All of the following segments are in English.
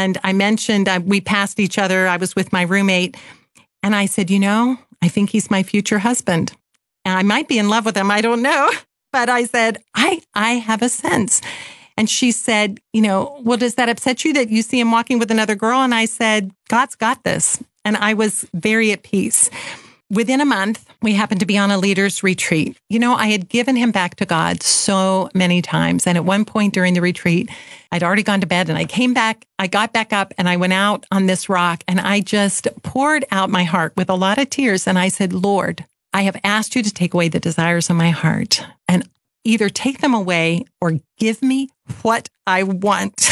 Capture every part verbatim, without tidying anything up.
And I mentioned uh, we passed each other. I was with my roommate. And I said, you know, I think he's my future husband. And I might be in love with him. I don't know. But I said, I, I have a sense. And she said, you know, well, does that upset you that you see him walking with another girl? And I said, God's got this. And I was very at peace. Within a month, we happened to be on a leader's retreat. You know, I had given him back to God so many times. And at one point during the retreat, I'd already gone to bed and I came back, I got back up and I went out on this rock and I just poured out my heart with a lot of tears. And I said, Lord, I have asked you to take away the desires of my heart and either take them away or give me what I want.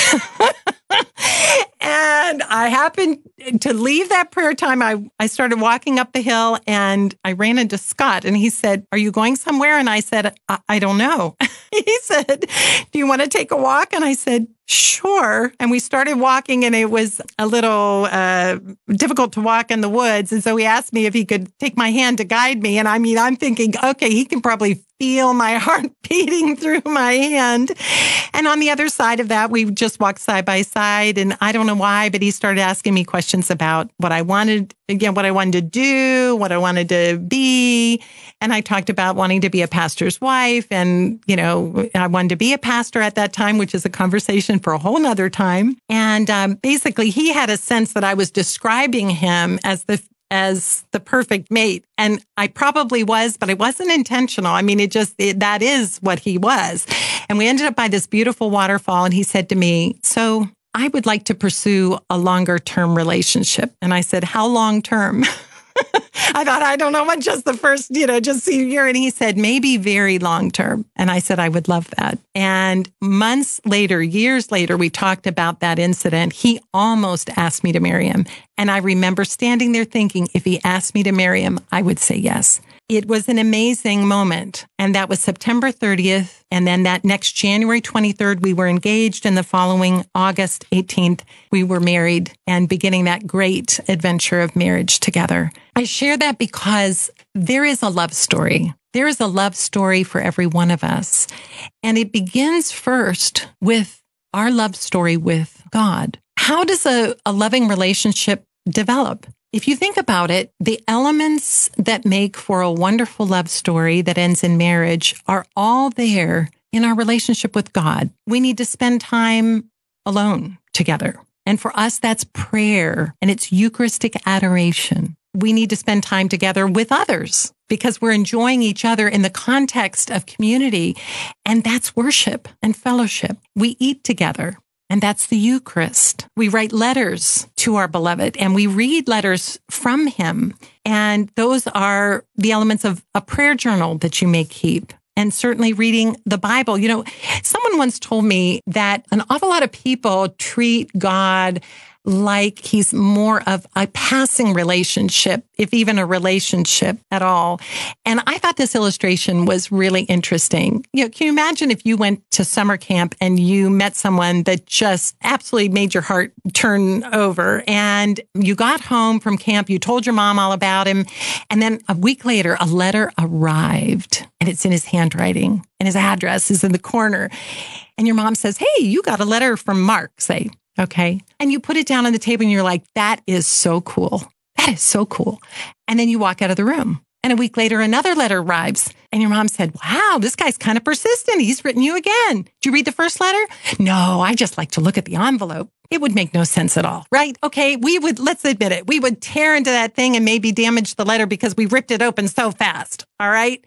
And I happened to leave that prayer time. I, I started walking up the hill and I ran into Scott and he said, are you going somewhere? And I said, I, I don't know. He said, do you want to take a walk? And I said, sure. And we started walking and it was a little uh, difficult to walk in the woods. And so he asked me if he could take my hand to guide me. And I mean, I'm thinking, okay, he can probably feel my heart beating through my hand. And on the other side of that, we just walked side by side. And I don't know why, but he started asking me questions about what I wanted, again, what I wanted to do, what I wanted to be. And I talked about wanting to be a pastor's wife. And, you know, I wanted to be a pastor at that time, which is a conversation for a whole nother time. And um, basically, he had a sense that I was describing him as the as the perfect mate. And I probably was, but it wasn't intentional. I mean, it just, it, that is what he was. And we ended up by this beautiful waterfall. And he said to me, so I would like to pursue a longer term relationship. And I said, how long term? I thought, I don't know what, just the first, you know, just a year. And he said, maybe very long term. And I said, I would love that. And months later, years later, we talked about that incident. He almost asked me to marry him. And I remember standing there thinking, if he asked me to marry him, I would say yes. It was an amazing moment. And that was September thirtieth. And then that next January twenty-third, we were engaged. And the following August eighteenth, we were married and beginning that great adventure of marriage together. I share that because there is a love story. There is a love story for every one of us. And it begins first with our love story with God. How does a, a loving relationship develop? If you think about it, the elements that make for a wonderful love story that ends in marriage are all there in our relationship with God. We need to spend time alone together. And for us, that's prayer and it's Eucharistic adoration. We need to spend time together with others because we're enjoying each other in the context of community. And that's worship and fellowship. We eat together. And that's the Eucharist. We write letters to our beloved and we read letters from him. And those are the elements of a prayer journal that you may keep. And certainly reading the Bible. You know, someone once told me that an awful lot of people treat God like he's more of a passing relationship, if even a relationship at all. And I thought this illustration was really interesting. You know, can you imagine if you went to summer camp and you met someone that just absolutely made your heart turn over and you got home from camp, you told your mom all about him, and then a week later, a letter arrived and it's in his handwriting and his address is in the corner. And your mom says, hey, you got a letter from Mark, say. Okay. And you put it down on the table and you're like, that is so cool. That is so cool. And then you walk out of the room. And a week later, another letter arrives. And your mom said, wow, this guy's kind of persistent. He's written you again. Did you read the first letter? No, I just like to look at the envelope. It would make no sense at all, right? Okay, we would, let's admit it. We would tear into that thing and maybe damage the letter because we ripped it open so fast. All right.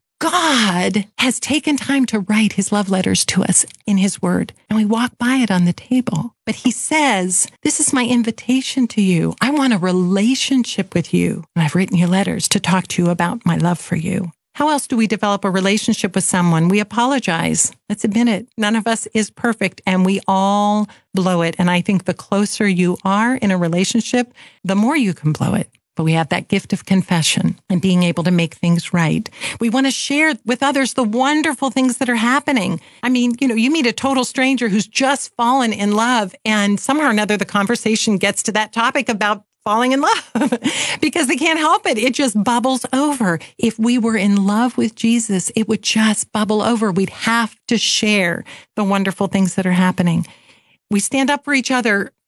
God has taken time to write his love letters to us in his word, and we walk by it on the table. But he says, this is my invitation to you. I want a relationship with you. And I've written your letters to talk to you about my love for you. How else do we develop a relationship with someone? We apologize. Let's admit it. None of us is perfect, and we all blow it. And I think the closer you are in a relationship, the more you can blow it. But we have that gift of confession and being able to make things right. We want to share with others the wonderful things that are happening. I mean, you know, you meet a total stranger who's just fallen in love, and somehow or another, the conversation gets to that topic about falling in love because they can't help it. It just bubbles over. If we were in love with Jesus, it would just bubble over. We'd have to share the wonderful things that are happening. We stand up for each other